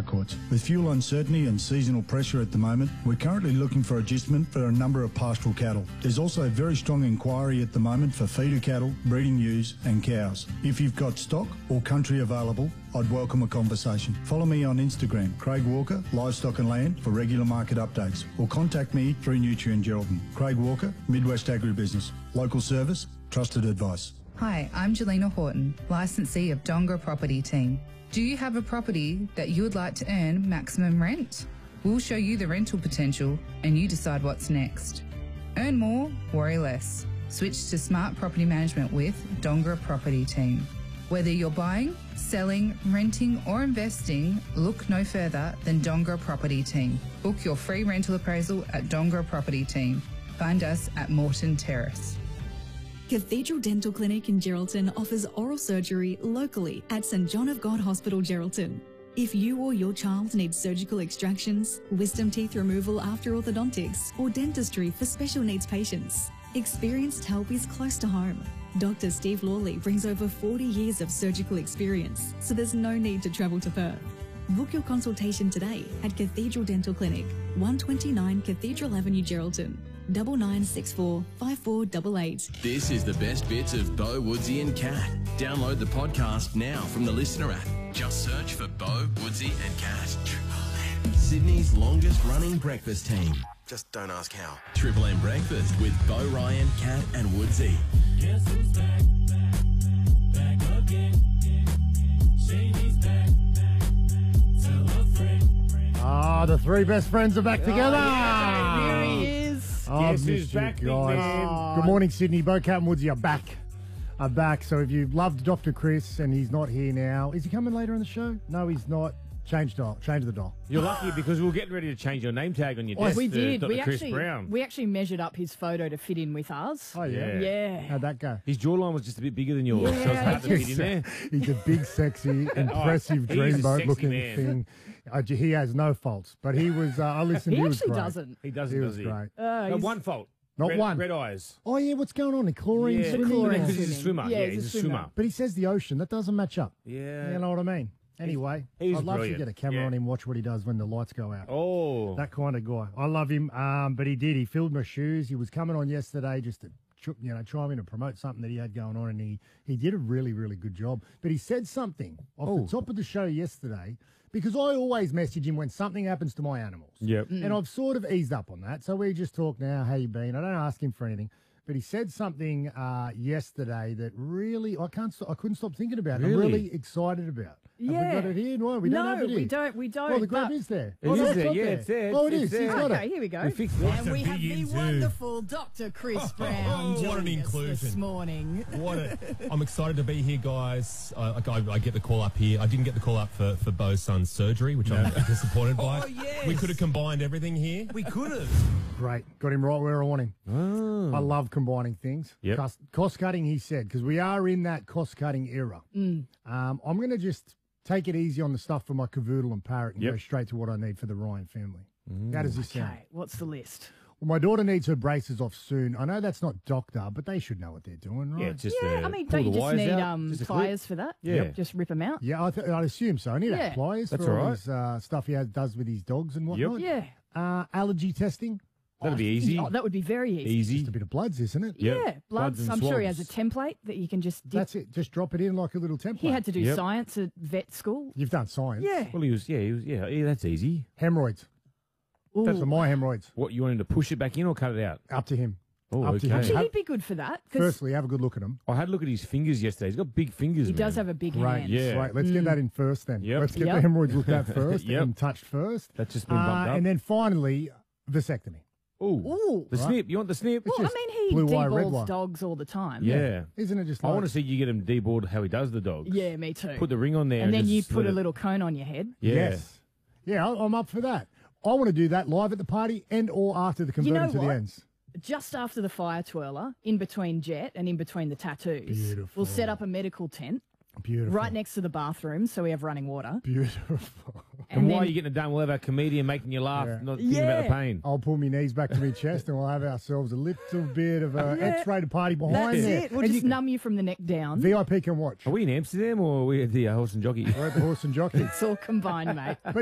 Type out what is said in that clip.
Harcourts. With fuel uncertainty and seasonal pressure at the moment, we're currently looking for agistment for a number of pastoral cattle. There's also a very strong inquiry at the moment for feeder cattle, breeding ewes and cows. If you've got stock or country available, I'd welcome a conversation. Follow me on Instagram, Craig Walker, Livestock and Land, for regular market updates, or contact me through Nutrien Geraldton. Craig Walker, Midwest Agribusiness. Local service, trusted advice. Hi, I'm Jelena Horton, licensee of Donga Property Team. Do you have a property that you would like to earn maximum rent? We'll show you the rental potential and you decide what's next. Earn more, worry less. Switch to smart property management with Donga Property Team. Whether you're buying, selling, renting or investing, look no further than Donga Property Team. Book your free rental appraisal at Donga Property Team. Find us at Moreton Terrace. Cathedral Dental Clinic in Geraldton offers oral surgery locally at St John of God Hospital, Geraldton. If you or your child needs surgical extractions, wisdom teeth removal after orthodontics, or dentistry for special needs patients, experienced help is close to home. Dr. Steve Lawley brings over 40 years of surgical experience, so there's no need to travel to Perth. Book your consultation today at Cathedral Dental Clinic, 129 Cathedral Avenue, Geraldton. 9964 5488. This is the best bits of Bo, Woodsy and Cat. Download the podcast now from the Listener app. Just search for Bo, Woodsy and Cat. Sydney's longest running breakfast team. Just don't ask how. Triple M Breakfast with Bo, Ryan, Cat and Woodsy. Guess who's back, back, back again. Shady's back, tell a friend. Ah, the three best friends are back together. Yeah, here he is. I've missed you guys. Good morning, Sydney. Bo, Cat and Woodsy are back. So if you loved Dr. Chris and he's not here now, is he coming later in the show? No, he's not. Change the dial. You're lucky because we were getting ready to change your name tag on your desk. We did. Dr. Chris Brown. We actually measured up his photo to fit in with ours. Oh, yeah? Yeah. How'd that go? His jawline was just a bit bigger than yours, so it's hard to fit in there. He's a big, sexy, impressive dreamboat-looking thing. He has no faults, but he was. I listened. He was actually great. doesn't. He doesn't, He does was he? great. No, one fault. Not one. Red eyes. Oh yeah, what's going on? The chlorine Yeah, swimming? chlorine because he's a swimming. swimmer. Yeah, Yeah, he's he's a a swimmer. swimmer. But he says the ocean. That doesn't match up. Yeah. You know what I mean? Anyway, He's I'd love brilliant. to get a camera Yeah. on him, watch what he does when the lights go out. Oh. That kind of guy. I love him. But he did. He filled my shoes. He was coming on yesterday just to try me to promote something that he had going on, and he did a really, really good job. But he said something off the top of the show yesterday, because I always message him when something happens to my animals. Yep. And I've sort of eased up on that. So we just talk now, how you been? I don't ask him for anything. But he said something yesterday that really I couldn't stop thinking about. Really? I'm really excited about. Have we got it here? No, we don't have it here. we don't. Well, the grab but- is there. It Oh, is no, it's there. not Yeah, there. it's there. Oh, it It's is. He's there. got Okay, it. here we go. We fixed it. And we have be the into? wonderful Dr. Chris Brown what an joining us this inclusion. morning. I'm excited to be here, guys. I get the call up here. I didn't get the call up for Bo's son's surgery, which I'm disappointed by. Oh, yes. We could have combined everything here. We could have. Great. Got him right where I want him. Oh. I love combining things. Yep. Cost cutting, he said, because we are in that cost cutting era. I'm going to just take it easy on the stuff for my cavoodle and parrot and Yep. go straight to what I need for the Ryan family. How does this sound? Okay, what's the list? Well, my daughter needs her braces off soon. I know that's not doctor, but they should know what they're doing, right? Yeah, just Yeah, I mean, pull don't you the just wires need out, just a clip. pliers for that? Yeah. Just rip them out? Yeah, I'd assume so. I need Yeah. pliers That's for all all right. his stuff he does with his dogs and whatnot. Yeah. Allergy testing. That'd be easy. Oh, that would be very easy. Easy. Just a bit of bloods, isn't it? Yep. Yeah, bloods. and I'm sure he has a swabs. template that you can just dip. That's it. Just drop it in like a little template. He had to do Yep. science at vet school. You've done science. Yeah. Well, he was, yeah, that's easy. Hemorrhoids. That's for Ooh. my hemorrhoids. What, you want him to push it back in or cut it out? Up to him. Oh, Up to okay. him. Actually, Have- he'd be good for that. 'cause Firstly, have a good look at him. I had a look at his fingers yesterday. He's got big fingers, he man. does have a big Right, hand. Yeah. Right, let's get that in first then. Yep. Let's get Yep. the hemorrhoids looked at first Yep. and touched first. That's just been bumped up. And then finally, vasectomy. Ooh. Ooh. The Right. snip. You want the snip? Well, I just mean, he blue wire, red deballs wire. dogs all the time. Yeah. Isn't it just I like... want to see you get him deboard how he does the dogs. Yeah, me too. Put the ring on there. and then you just put let a it- little cone on your head. Yeah. Yes. Yeah, I'm up for that. I want to do that live at the party and or after the converting to the what? ends. Just after the fire twirler, in between Jet and in between the tattoos, Beautiful. we'll set up a medical tent Beautiful. right next to the bathroom so we have running water. Beautiful. And while then- you're getting it done, we'll have our comedian making you laugh, Yeah. not thinking about the Yeah. pain. I'll pull my knees back to my chest and we'll have ourselves a little bit of an Yeah. X-rated party behind That's there. it. We'll And just you- numb you from the neck down. VIP can watch. Are we in Amsterdam or are we at the horse and jockey? We're at the horse and jockey. It's all combined, mate.